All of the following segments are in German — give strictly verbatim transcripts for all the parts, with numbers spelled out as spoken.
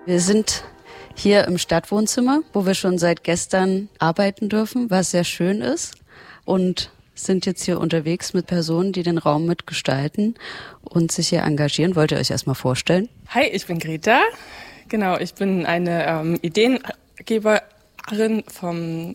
Wir sind hier im Stadtwohnzimmer, wo wir schon seit gestern arbeiten dürfen, was sehr schön ist, und sind jetzt hier unterwegs mit Personen, die den Raum mitgestalten und sich hier engagieren. Wollt ihr euch erstmal vorstellen? Hi, ich bin Greta. Genau, ich bin eine ähm, Ideengeberin vom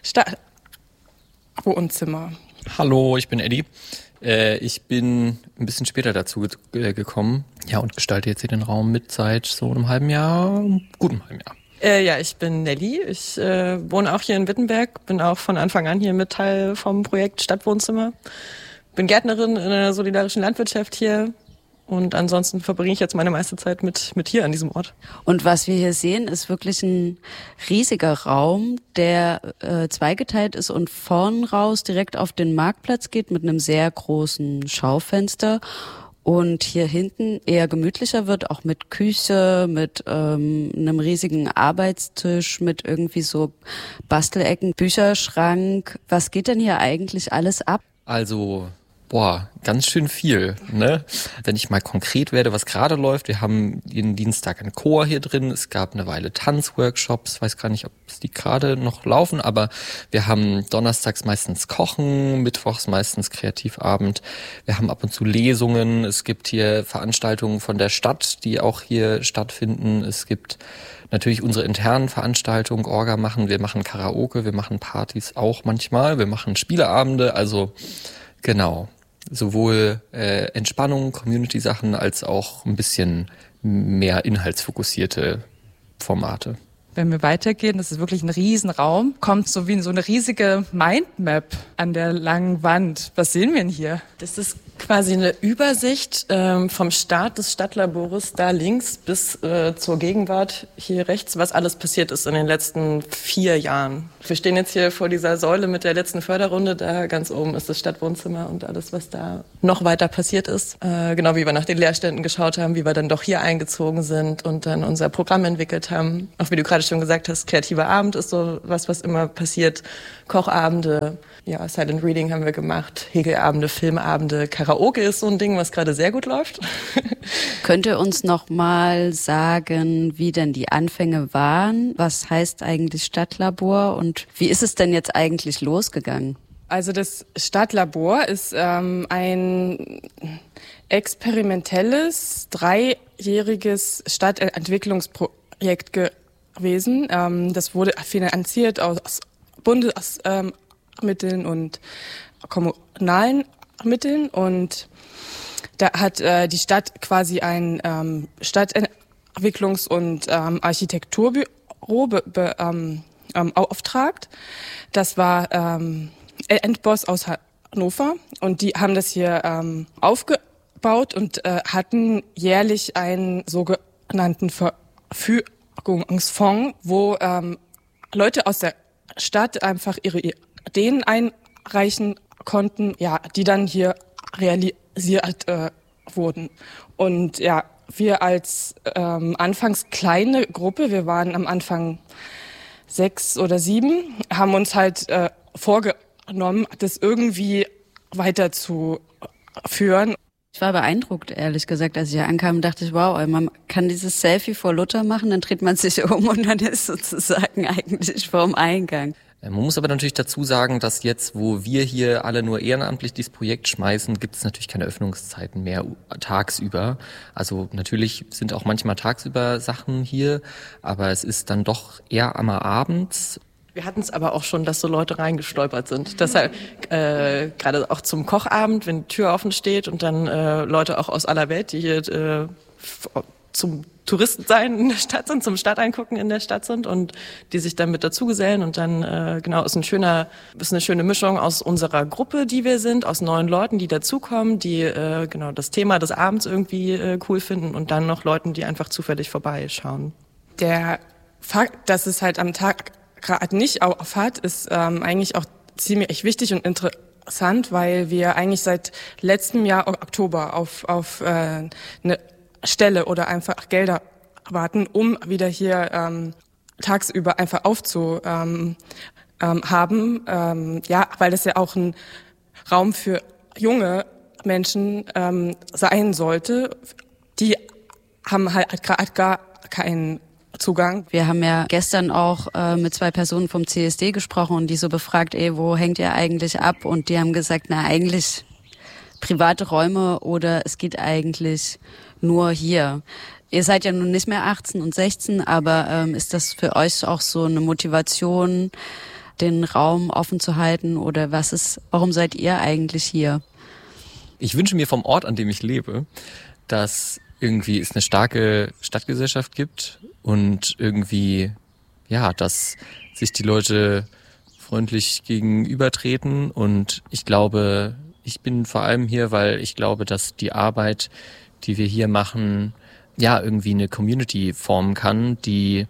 Stadtwohnzimmer. Hallo, ich bin Eddie. Äh, ich bin ein bisschen später dazu ge- gekommen, ja, und gestalte jetzt hier den Raum mit seit so einem halben Jahr, gutem halben Jahr. Äh, ja, ich bin Nelly. Ich äh, wohne auch hier in Wittenberg, bin auch von Anfang an hier mit Teil vom Projekt Stadtwohnzimmer. Bin Gärtnerin in einer solidarischen Landwirtschaft hier und ansonsten verbringe ich jetzt meine meiste Zeit mit, mit hier an diesem Ort. Und was wir hier sehen, ist wirklich ein riesiger Raum, der äh, zweigeteilt ist und vorn raus direkt auf den Marktplatz geht mit einem sehr großen Schaufenster. Und hier hinten eher gemütlicher wird, auch mit Küche, mit ähm, einem riesigen Arbeitstisch, mit irgendwie so Bastelecken, Bücherschrank. Was geht denn hier eigentlich alles ab? Also, boah, ganz schön viel, ne? Wenn ich mal konkret werde, was gerade läuft, wir haben jeden Dienstag einen Chor hier drin, es gab eine Weile Tanzworkshops, weiß gar nicht, ob es die gerade noch laufen, aber wir haben donnerstags meistens Kochen, mittwochs meistens Kreativabend, wir haben ab und zu Lesungen, es gibt hier Veranstaltungen von der Stadt, die auch hier stattfinden, es gibt natürlich unsere internen Veranstaltungen, Orga machen, wir machen Karaoke, wir machen Partys auch manchmal, wir machen Spieleabende, also genau. Sowohl äh, Entspannung, Community-Sachen als auch ein bisschen mehr inhaltsfokussierte Formate. Wenn wir weitergehen, das ist wirklich ein Riesenraum, kommt so wie in so eine riesige Mindmap an der langen Wand. Was sehen wir denn hier? Das ist quasi eine Übersicht ähm, vom Start des Stadtlabores da links bis äh, zur Gegenwart hier rechts, was alles passiert ist in den letzten vier Jahren. Wir stehen jetzt hier vor dieser Säule mit der letzten Förderrunde. Da ganz oben ist das Stadtwohnzimmer und alles, was da noch weiter passiert ist. Äh, genau wie wir nach den Leerständen geschaut haben, wie wir dann doch hier eingezogen sind und dann unser Programm entwickelt haben. Auch wie du gerade schon gesagt hast, kreativer Abend ist so was, was immer passiert. Kochabende, ja, Silent Reading haben wir gemacht, Häkelabende, Filmabende, Karaoke ist so ein Ding, was gerade sehr gut läuft. Könnt ihr uns noch mal sagen, wie denn die Anfänge waren? Was heißt eigentlich Stadtlabor und wie ist es denn jetzt eigentlich losgegangen? Also das Stadtlabor ist ähm, ein experimentelles, dreijähriges Stadtentwicklungsprojekt gewesen. Ähm, das wurde finanziert aus Bundesmitteln ähm, und kommunalen Mitteln und da hat äh, die Stadt quasi ein ähm, Stadtentwicklungs- und ähm, Architekturbüro be, be, ähm, ähm, beauftragt. Das war ähm, Endboss aus Hannover und die haben das hier ähm, aufgebaut und äh, hatten jährlich einen sogenannten Verfügungsfonds, wo ähm, Leute aus der Stadt einfach ihre Ideen einreichen konnten, ja, die dann hier realisiert äh, wurden. Und ja, wir als ähm, anfangs kleine Gruppe, wir waren am Anfang sechs oder sieben, haben uns halt äh, vorgenommen, das irgendwie weiterzuführen. Ich war beeindruckt, ehrlich gesagt, als ich hier ankam, dachte ich, wow, man kann dieses Selfie vor Luther machen, dann dreht man sich um und dann ist sozusagen eigentlich vorm Eingang. Man muss aber natürlich dazu sagen, dass jetzt, wo wir hier alle nur ehrenamtlich dieses Projekt schmeißen, gibt es natürlich keine Öffnungszeiten mehr tagsüber. Also natürlich sind auch manchmal tagsüber Sachen hier, aber es ist dann doch eher am Abend. Wir hatten es aber auch schon, dass so Leute reingestolpert sind. Deshalb äh, gerade auch zum Kochabend, wenn die Tür offen steht und dann äh, Leute auch aus aller Welt, die hier äh, zum Touristensein in der Stadt sind, zum Stadteingucken in der Stadt sind und die sich dann mit dazugesellen und dann äh, genau ist ein schöner, ist eine schöne Mischung aus unserer Gruppe, die wir sind, aus neuen Leuten, die dazukommen, die äh, genau das Thema des Abends irgendwie äh, cool finden und dann noch Leuten, die einfach zufällig vorbeischauen. Der Fakt, dass es halt am Tag gerade nicht auf hat, ist ähm, eigentlich auch ziemlich wichtig und interessant, weil wir eigentlich seit letztem Jahr Oktober auf auf äh, eine Stelle oder einfach Gelder warten, um wieder hier ähm, tagsüber einfach aufzu ähm, ähm, haben. Ähm, ja, weil das ja auch ein Raum für junge Menschen ähm, sein sollte. Die haben halt gerade gar keinen Zugang. Wir haben ja gestern auch äh, mit zwei Personen vom C S D gesprochen und die so befragt, ey, wo hängt ihr eigentlich ab? Und die haben gesagt, na eigentlich private Räume oder es geht eigentlich nur hier. Ihr seid ja nun nicht mehr achtzehn und sechzehn, aber ähm, ist das für euch auch so eine Motivation, den Raum offen zu halten oder was ist, warum seid ihr eigentlich hier? Ich wünsche mir vom Ort, an dem ich lebe, dass irgendwie es eine starke Stadtgesellschaft gibt und irgendwie, ja, dass sich die Leute freundlich gegenübertreten. Und ich glaube, ich bin vor allem hier, weil ich glaube, dass die Arbeit, die wir hier machen, ja, irgendwie eine Community formen kann, die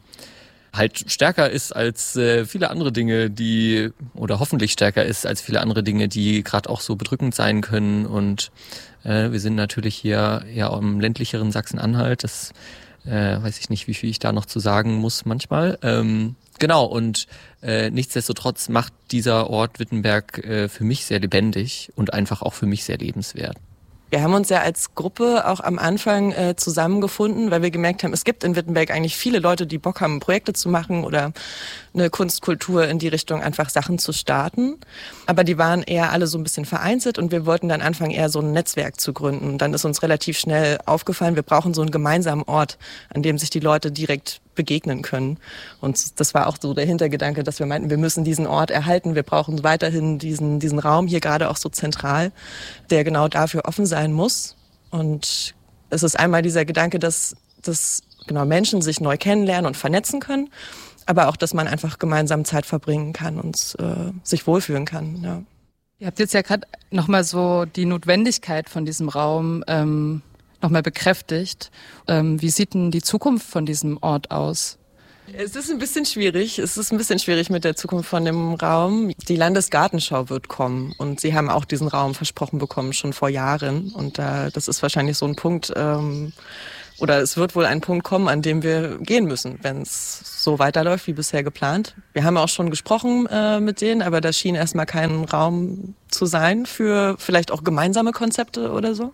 halt stärker ist als äh, viele andere Dinge, die, oder hoffentlich stärker ist als viele andere Dinge, die gerade auch so bedrückend sein können. Und äh, wir sind natürlich hier ja im ländlicheren Sachsen-Anhalt. Das äh, weiß ich nicht, wie viel ich da noch zu sagen muss manchmal. Ähm, genau, und äh, nichtsdestotrotz macht dieser Ort Wittenberg äh, für mich sehr lebendig und einfach auch für mich sehr lebenswert. Wir haben uns ja als Gruppe auch am Anfang äh, zusammengefunden, weil wir gemerkt haben, es gibt in Wittenberg eigentlich viele Leute, die Bock haben, Projekte zu machen oder eine Kunstkultur in die Richtung, einfach Sachen zu starten. Aber die waren eher alle so ein bisschen vereinzelt und wir wollten dann anfangen, eher so ein Netzwerk zu gründen. Und dann ist uns relativ schnell aufgefallen, wir brauchen so einen gemeinsamen Ort, an dem sich die Leute direkt begegnen können. Und das war auch so der Hintergedanke, dass wir meinten, wir müssen diesen Ort erhalten. Wir brauchen weiterhin diesen, diesen Raum hier gerade auch so zentral, der genau dafür offen sein muss. Und es ist einmal dieser Gedanke, dass, dass genau Menschen sich neu kennenlernen und vernetzen können, aber auch, dass man einfach gemeinsam Zeit verbringen kann und äh, sich wohlfühlen kann. Ja. Ihr habt jetzt ja gerade nochmal so die Notwendigkeit von diesem Raum ähm nochmal bekräftigt. Ähm, wie sieht denn die Zukunft von diesem Ort aus? Es ist ein bisschen schwierig. Es ist ein bisschen schwierig mit der Zukunft von dem Raum. Die Landesgartenschau wird kommen und sie haben auch diesen Raum versprochen bekommen, schon vor Jahren. Und äh, das ist wahrscheinlich so ein Punkt, ähm, oder es wird wohl ein Punkt kommen, an dem wir gehen müssen, wenn es so weiterläuft wie bisher geplant. Wir haben auch schon gesprochen äh, mit denen, aber da schien erstmal kein Raum zu sein für vielleicht auch gemeinsame Konzepte oder so.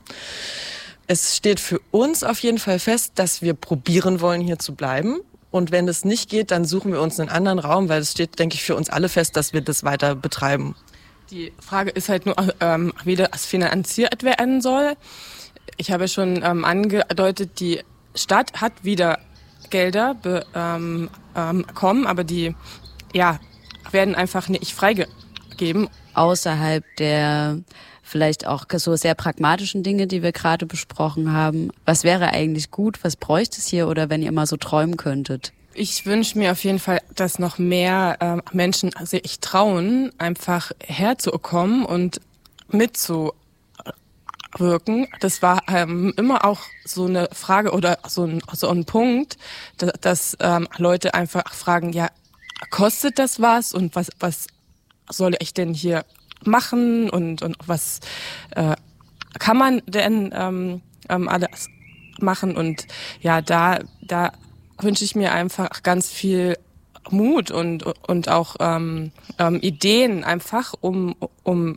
Es steht für uns auf jeden Fall fest, dass wir probieren wollen, hier zu bleiben. Und wenn es nicht geht, dann suchen wir uns einen anderen Raum, weil es steht, denke ich, für uns alle fest, dass wir das weiter betreiben. Die Frage ist halt nur, ähm, wie das finanziert werden soll. Ich habe schon ähm, angedeutet, die Stadt hat wieder Gelder be, ähm, ähm, bekommen, aber die ja, werden einfach nicht freigegeben. Außerhalb der vielleicht auch so sehr pragmatischen Dinge, die wir gerade besprochen haben. Was wäre eigentlich gut? Was bräuchte es hier? Oder wenn ihr mal so träumen könntet? Ich wünsche mir auf jeden Fall, dass noch mehr äh, Menschen sich trauen, einfach herzukommen und mitzuwirken. Das war ähm, immer auch so eine Frage oder so ein, so ein Punkt, dass, dass ähm, Leute einfach fragen, ja, kostet das was? Und was, was soll ich denn hier machen und und was äh, kann man denn ähm, ähm, alles machen und ja da da wünsche ich mir einfach ganz viel Mut und und auch ähm, ähm, Ideen einfach um um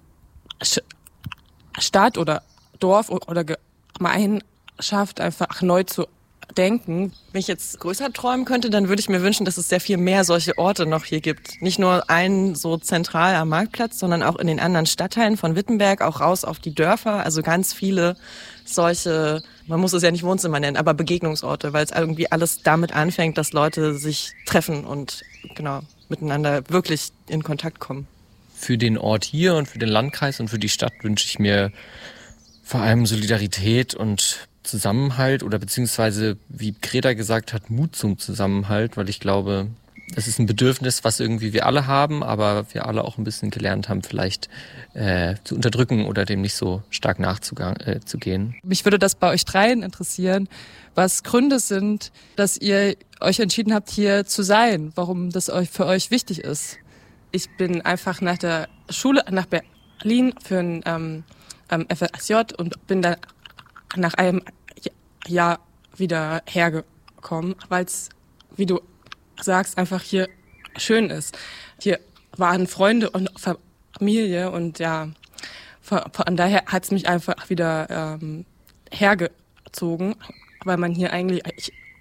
Stadt oder Dorf oder Gemeinschaft einfach neu zu denken. Wenn ich jetzt größer träumen könnte, dann würde ich mir wünschen, dass es sehr viel mehr solche Orte noch hier gibt. Nicht nur einen so zentral am Marktplatz, sondern auch in den anderen Stadtteilen von Wittenberg, auch raus auf die Dörfer. Also ganz viele solche, man muss es ja nicht Wohnzimmer nennen, aber Begegnungsorte, weil es irgendwie alles damit anfängt, dass Leute sich treffen und genau miteinander wirklich in Kontakt kommen. Für den Ort hier und für den Landkreis und für die Stadt wünsche ich mir vor allem Solidarität und Zusammenhalt oder beziehungsweise, wie Greta gesagt hat, Mut zum Zusammenhalt, weil ich glaube, es ist ein Bedürfnis, was irgendwie wir alle haben, aber wir alle auch ein bisschen gelernt haben, vielleicht äh, zu unterdrücken oder dem nicht so stark nachzugehen. Äh, Mich würde das bei euch dreien interessieren, was Gründe sind, dass ihr euch entschieden habt, hier zu sein, warum das euch für euch wichtig ist. Ich bin einfach nach der Schule nach Berlin für ein ähm, ähm, F S J und bin dann nach einem Jahr wieder hergekommen, weil es, wie du sagst, einfach hier schön ist. Hier waren Freunde und Familie und ja, von, von daher hat es mich einfach wieder ähm, hergezogen, weil man hier eigentlich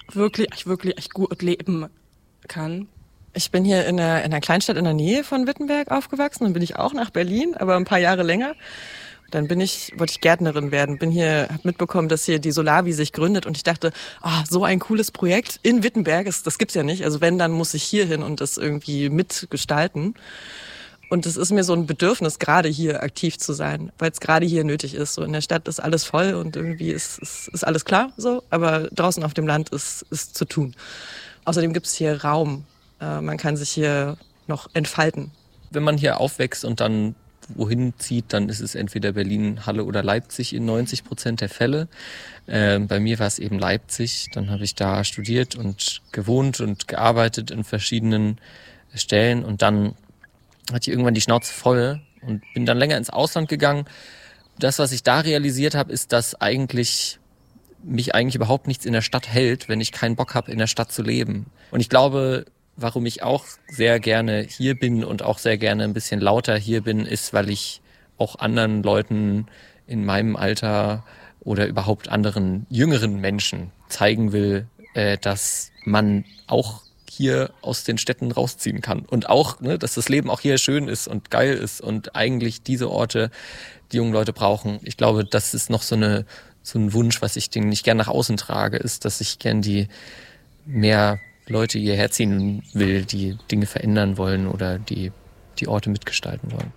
wirklich, wirklich gut leben kann. Ich bin hier in einer, in einer Kleinstadt in der Nähe von Wittenberg aufgewachsen. Dann bin ich auch nach Berlin, aber ein paar Jahre länger. Dann bin ich, wollte ich Gärtnerin werden, bin hier, habe mitbekommen, dass hier die Solavi sich gründet und ich dachte, ah, so ein cooles Projekt in Wittenberg, das, das gibt's ja nicht. Also wenn, dann muss ich hier hin und das irgendwie mitgestalten. Und es ist mir so ein Bedürfnis, gerade hier aktiv zu sein, weil es gerade hier nötig ist. So in der Stadt ist alles voll und irgendwie ist, ist, ist alles klar, so. Aber draußen auf dem Land ist, ist zu tun. Außerdem gibt's hier Raum. Äh, man kann sich hier noch entfalten. Wenn man hier aufwächst und dann wohin zieht, dann ist es entweder Berlin, Halle oder Leipzig in neunzig Prozent der Fälle. Äh, bei mir war es eben Leipzig. Dann habe ich da studiert und gewohnt und gearbeitet in verschiedenen Stellen. Und dann hatte ich irgendwann die Schnauze voll und bin dann länger ins Ausland gegangen. Das, was ich da realisiert habe, ist, dass eigentlich mich eigentlich überhaupt nichts in der Stadt hält, wenn ich keinen Bock habe, in der Stadt zu leben. Und ich glaube, warum ich auch sehr gerne hier bin und auch sehr gerne ein bisschen lauter hier bin, ist, weil ich auch anderen Leuten in meinem Alter oder überhaupt anderen jüngeren Menschen zeigen will, äh, dass man auch hier aus den Städten rausziehen kann. Und auch, ne, dass das Leben auch hier schön ist und geil ist und eigentlich diese Orte die jungen Leute brauchen. Ich glaube, das ist noch so eine so ein Wunsch, was ich den nicht gern nach außen trage, ist, dass ich gern die mehr Leute hierher ziehen will, die Dinge verändern wollen oder die die Orte mitgestalten wollen.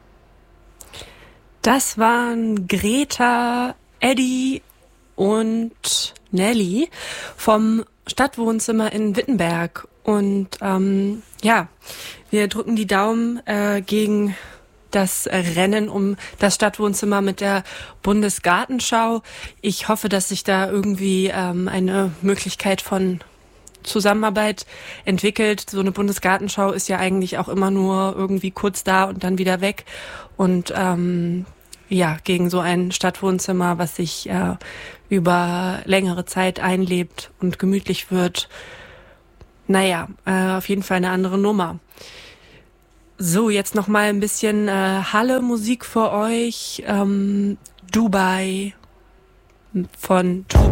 Das waren Greta, Eddie und Nelly vom Stadtwohnzimmer in Wittenberg. Und ähm, ja, wir drücken die Daumen äh, gegen das Rennen um das Stadtwohnzimmer mit der Bundesgartenschau. Ich hoffe, dass sich da irgendwie ähm, eine Möglichkeit von Zusammenarbeit entwickelt. So eine Bundesgartenschau ist ja eigentlich auch immer nur irgendwie kurz da und dann wieder weg. Und ähm, ja, gegen so ein Stadtwohnzimmer, was sich äh, über längere Zeit einlebt und gemütlich wird. Naja, äh, auf jeden Fall eine andere Nummer. So, jetzt noch mal ein bisschen äh, Halle-Musik für euch. Ähm, Dubai von Tobi.